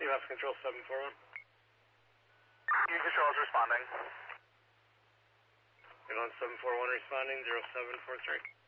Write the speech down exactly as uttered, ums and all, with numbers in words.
You have control seven four one. U control is responding. You're on seven four one responding, zero seven four three.